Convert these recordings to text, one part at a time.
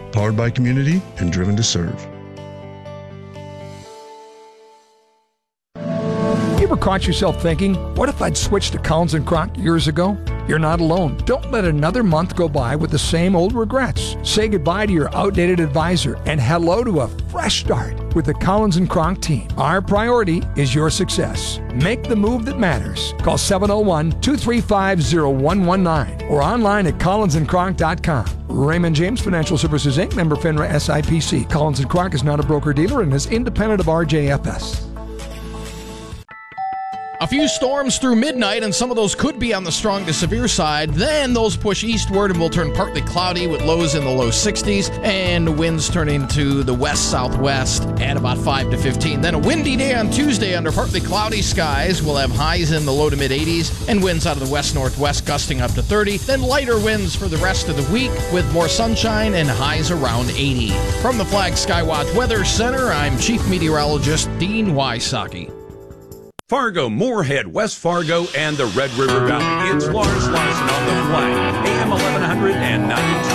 Powered by community and driven to serve. You ever caught yourself thinking, what if I'd switched to Collins & Kronk years ago? You're not alone. Don't let another month go by with the same old regrets. Say goodbye to your outdated advisor and hello to a fresh start with the Collins & Kronk team. Our priority is your success. Make the move that matters. Call 701-235-0119 or online at collinsandkronk.com. Raymond James Financial Services, Inc., member FINRA SIPC. Collins & Kronk is not a broker-dealer and is independent of RJFS. A few storms through midnight, and some of those could be on the strong to severe side. Then those push eastward and will turn partly cloudy with lows in the low 60s and winds turning to the west-southwest at about 5 to 15. Then a windy day on Tuesday under partly cloudy skies. We'll have highs in the low to mid-80s and winds out of the west-northwest gusting up to 30. Then lighter winds for the rest of the week with more sunshine and highs around 80. From the Flag Skywatch Weather Center, I'm Chief Meteorologist Dean Wysocki. Fargo, Moorhead, West Fargo, and the Red River Valley. It's Lars Larson on the Flag, AM 1100 and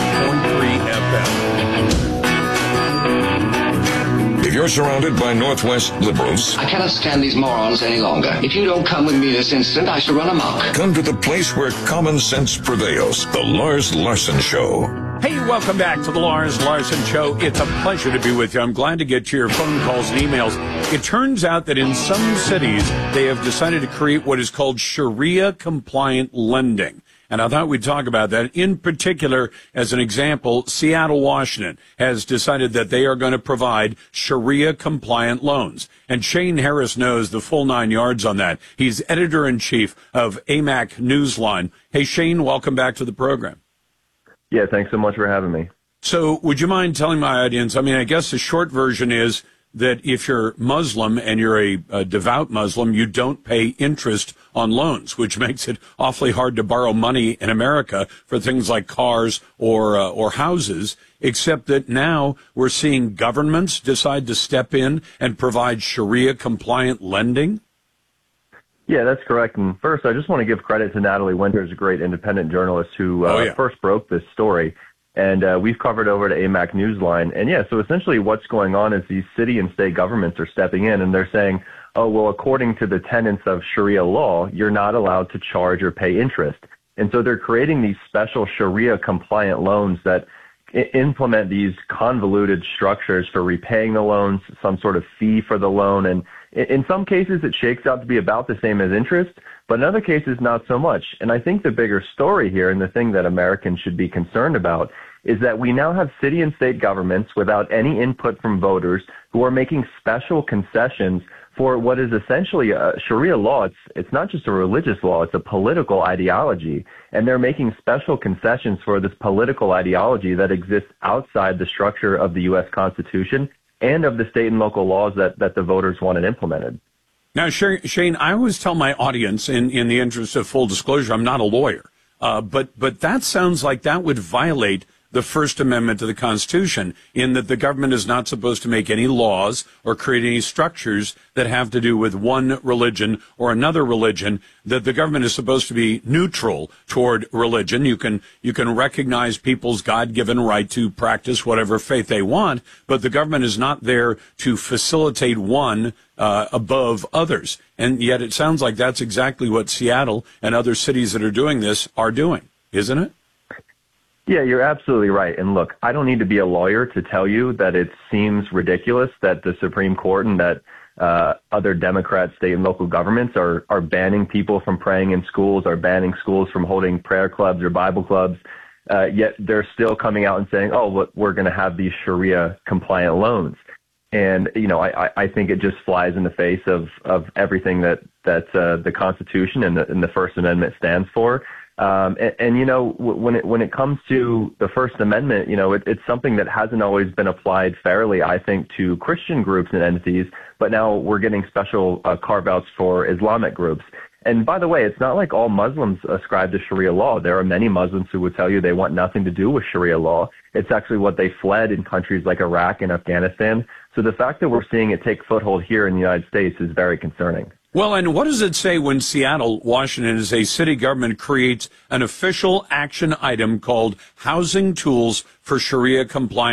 92.3 FM. If you're surrounded by Northwest liberals, I cannot stand these morons any longer. If you don't come with me this instant, I shall run amok. come to the place where common sense prevails. The Lars Larson Show. Hey, welcome back to the Lars Larson Show. It's a pleasure to be with you. I'm glad to get your phone calls and emails. It turns out that in some cities, they have decided to create what is called Sharia-compliant lending. And I thought we'd talk about that. In particular, as an example, Seattle, Washington has decided that they are going to provide Sharia-compliant loans. And Shane Harris knows the full 9 yards on that. He's editor-in-chief of AMAC Newsline. Hey, Shane, welcome back to the program. Yeah, thanks so much for having me. So would you mind telling my audience, I mean, I guess the short version is that if you're Muslim and you're a devout Muslim, you don't pay interest on loans, which makes it awfully hard to borrow money in America for things like cars or houses, except that now we're seeing governments decide to step in and provide Sharia-compliant lending? Yeah, that's correct. And first, I just want to give credit to Natalie Winters, a great independent journalist who first broke this story. And we've covered over to AMAC Newsline. And yeah, so essentially what's going on is these city and state governments are stepping in and they're saying, oh, well, according to the tenets of Sharia law, you're not allowed to charge or pay interest. And so they're creating these special Sharia compliant loans that implement these convoluted structures for repaying the loans, some sort of fee for the loan. And in some cases, it shakes out to be about the same as interest, but in other cases, not so much. And I think the bigger story here, and the thing that Americans should be concerned about, is that we now have city and state governments without any input from voters who are making special concessions for what is essentially a Sharia law. It's not just a religious law, it's a political ideology. And they're making special concessions for this political ideology that exists outside the structure of the U.S. Constitution and of the state and local laws that the voters wanted implemented. Now, Shane, I always tell my audience, in the interest of full disclosure, I'm not a lawyer, but that sounds like that would violate the First Amendment to the Constitution, in that the government is not supposed to make any laws or create any structures that have to do with one religion or another religion, that the government is supposed to be neutral toward religion. You can recognize people's God-given right to practice whatever faith they want, but the government is not there to facilitate one above others. And yet it sounds like that's exactly what Seattle and other cities that are doing this are doing, isn't it? Yeah, you're absolutely right. And look, I don't need to be a lawyer to tell you that it seems ridiculous that the Supreme Court and that other Democrat state and local governments are banning people from praying in schools, are banning schools from holding prayer clubs or Bible clubs. Yet they're still coming out and saying, oh, look, we're going to have these Sharia compliant loans. And, you know, I think it just flies in the face of everything that the Constitution and the First Amendment stands for. And you know, when it comes to the First Amendment, you know, it's something that hasn't always been applied fairly, I think, to Christian groups and entities, but now we're getting special carve-outs for Islamic groups. And by the way, it's not like all Muslims ascribe to Sharia law. There are many Muslims who would tell you they want nothing to do with Sharia law. It's actually what they fled in countries like Iraq and Afghanistan. So the fact that we're seeing it take foothold here in the United States is very concerning. Well, and what does it say when Seattle, Washington, as a city government, creates an official action item called Housing Tools for Sharia Compliance?